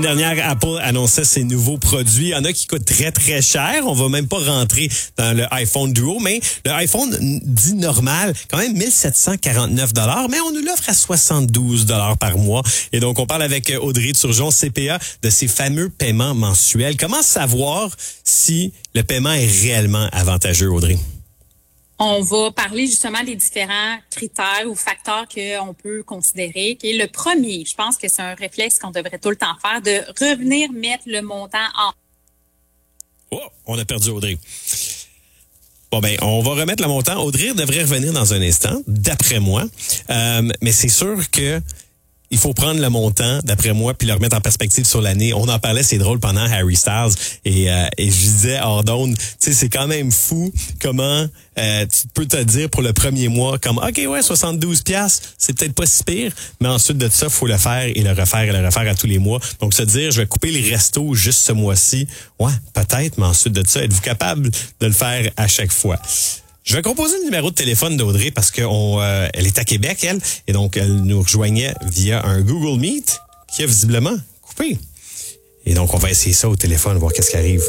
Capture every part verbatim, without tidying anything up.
Dernière, Apple annonçait ses nouveaux produits. Il y en a qui coûtent très, très cher. On va même pas rentrer dans le iPhone Duo, mais le iPhone dit normal, quand même mille sept cent quarante-neuf dollars, mais on nous l'offre à soixante-douze dollars par mois. Et donc, on parle avec Audrey Turgeon, C P A, de ces fameux paiements mensuels. Comment savoir si le paiement est réellement avantageux, Audrey? On va parler justement des différents critères ou facteurs qu'on peut considérer. Et le premier, je pense que c'est un réflexe qu'on devrait tout le temps faire, de revenir mettre le montant en... Oh, on a perdu Audrey. Bon, ben, on va remettre le montant. Audrey devrait revenir dans un instant, d'après moi. Euh, mais c'est sûr que il faut prendre le montant, d'après moi, puis le remettre en perspective sur l'année. On en parlait, c'est drôle, pendant Harry Styles. Et, euh, et je disais, hors d'onde, tu sais, c'est quand même fou comment euh, tu peux te dire pour le premier mois, comme, OK, ouais, soixante-douze piastres, c'est peut-être pas si pire, mais ensuite de ça, faut le faire et le refaire et le refaire à tous les mois. Donc, se dire, je vais couper les restos juste ce mois-ci, ouais, peut-être, mais ensuite de ça, êtes-vous capable de le faire à chaque fois? Je vais composer le numéro de téléphone d'Audrey parce que on, euh, elle est à Québec, elle, et donc elle nous rejoignait via un Google Meet qui a visiblement coupé. Et donc, on va essayer ça au téléphone, voir qu'est-ce qui arrive.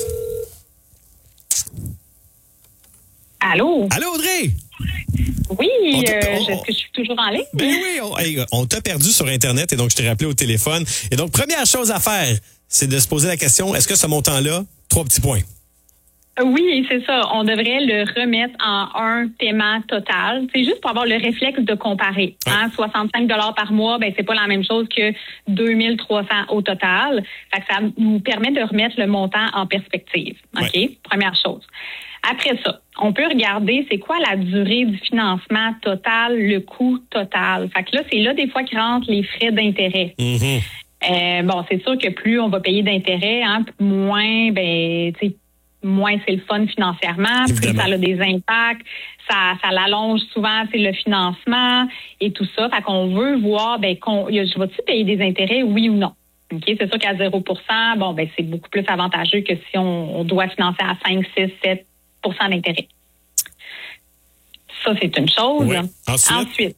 Allô? Allô, Audrey? Oui, On euh, on- est-ce que je suis toujours en ligne? Ben oui, on, hey, on t'a perdu sur Internet et donc je t'ai rappelé au téléphone. Et donc, première chose à faire, c'est de se poser la question, est-ce que ce montant-là, trois petits points? Oui, c'est ça. On devrait le remettre en un paiement total. C'est juste pour avoir le réflexe de comparer. Hein? soixante-cinq dollars par mois, ben c'est pas la même chose que deux mille trois cents au total. Fait que ça nous permet de remettre le montant en perspective. OK? Ouais. Première chose. Après ça, on peut regarder c'est quoi la durée du financement total, le coût total. Fait que là, c'est là des fois qui rentrent les frais d'intérêt. Mm-hmm. Euh, bon, c'est sûr que plus on va payer d'intérêt, hein, moins, ben, tu sais, moins c'est le fun financièrement, Évidemment. plus ça a des impacts, ça, ça l'allonge souvent, c'est le financement et tout ça. Fait qu'on veut voir, ben, qu'on, y a- je vais-tu payer des intérêts, oui ou non? OK, c'est sûr qu'à zéro pour cent, bon, ben, c'est beaucoup plus avantageux que si on, on doit financer à cinq, six, sept pour cent d'intérêt. Ça, c'est une chose. Oui. Ensuite? Ensuite,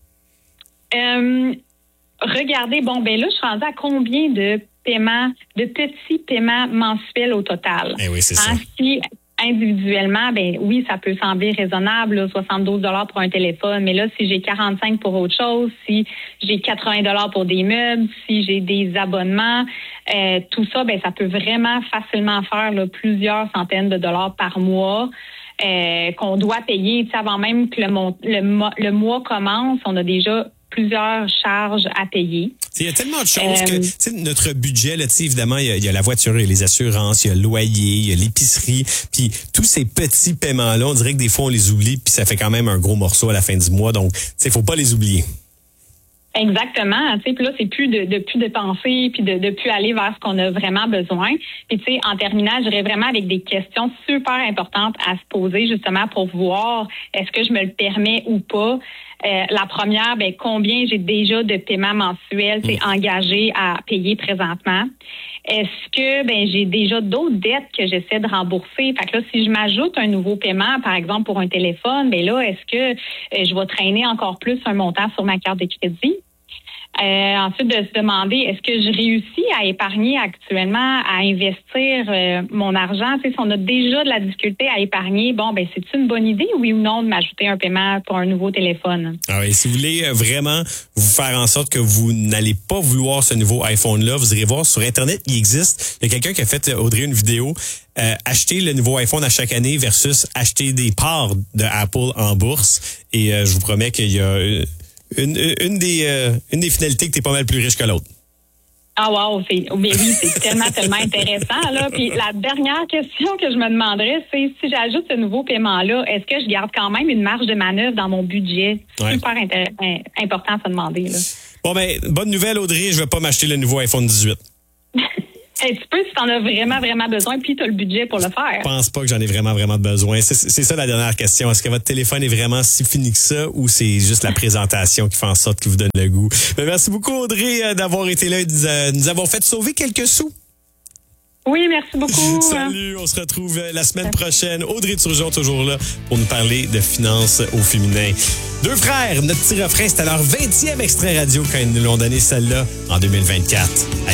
euh, regardez, bon, ben là, je suis rendue à combien de paiements, de petits paiements mensuels au total? Eh oui, c'est ça. Hein, si individuellement, ben oui, ça peut sembler raisonnable, là, soixante-douze dollars pour un téléphone, mais là, si j'ai quarante-cinq pour autre chose, si j'ai quatre-vingts dollars pour des meubles, si j'ai des abonnements, euh, tout ça, ben ça peut vraiment facilement faire là, plusieurs centaines de dollars par mois. Euh, qu'on doit payer, tu sais, avant même que le, mon- le, mo- le mois commence, on a déjà plusieurs charges à payer. Il y a tellement de choses Euh, que, tu sais, notre budget, là, tu sais, évidemment, il y, a, il y a la voiture, il y a les assurances, il y a le loyer, il y a l'épicerie, puis tous ces petits paiements-là, on dirait que des fois, on les oublie, puis ça fait quand même un gros morceau à la fin du mois, donc, tu sais, faut pas les oublier. Exactement, tu sais, puis là c'est plus de, de plus dépenser puis de, de plus aller vers ce qu'on a vraiment besoin. Puis tu sais, en terminant, j'irais vraiment avec des questions super importantes à se poser justement pour voir est-ce que je me le permets ou pas. Euh, la première, ben combien j'ai déjà de paiements mensuels, c'est engagé à payer présentement. Est-ce que ben j'ai déjà d'autres dettes que j'essaie de rembourser? Fait que là, si je m'ajoute un nouveau paiement, par exemple pour un téléphone, ben là, est-ce que euh, je vais traîner encore plus un montant sur ma carte de crédit? Euh, ensuite, de se demander, est-ce que je réussis à épargner actuellement, à investir euh, mon argent? Tu sais, si on a déjà de la difficulté à épargner, bon, ben c'est une bonne idée, oui ou non, de m'ajouter un paiement pour un nouveau téléphone? Ah oui, si vous voulez euh, vraiment vous faire en sorte que vous n'allez pas vouloir ce nouveau iPhone-là, vous irez voir sur Internet, il existe. Il y a quelqu'un qui a fait, Audrey, une vidéo, euh, acheter le nouveau iPhone à chaque année versus acheter des parts de Apple en bourse. Et euh, je vous promets qu'il y a euh, une, une, des, euh, une des finalités que tu es pas mal plus riche que l'autre. Ah wow, c'est mais oui, c'est tellement, tellement intéressant, là. Puis la dernière question que je me demanderais, c'est si j'ajoute ce nouveau paiement-là, est-ce que je garde quand même une marge de manœuvre dans mon budget? Ouais. Super intér- in- important à se demander, là. Bon, ben, bonne nouvelle, Audrey, je vais pas m'acheter le nouveau iPhone dix-huit. Hey, tu peux si t'en as vraiment, vraiment besoin, puis t'as le budget pour le faire. Je pense pas que j'en ai vraiment, vraiment besoin. C'est, c'est ça la dernière question. Est-ce que votre téléphone est vraiment si fini que ça ou c'est juste la présentation qui fait en sorte qu'il vous donne le goût? Mais merci beaucoup, Audrey, euh, d'avoir été là et de nous, euh, nous avoir fait sauver quelques sous. Oui, merci beaucoup. Salut, on se retrouve euh, la semaine prochaine. Audrey Turgeon toujours là pour nous parler de finances au féminin. Deux frères, notre petit refrain, c'était leur vingtième extrait radio quand ils nous l'ont donné celle-là en deux mille vingt-quatre. À